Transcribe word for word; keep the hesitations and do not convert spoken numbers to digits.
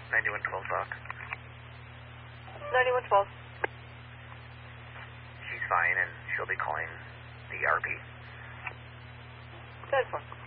ninety-one twelve Doc. ninety-one twelve. She's fine, and she'll be calling the R P. ten four.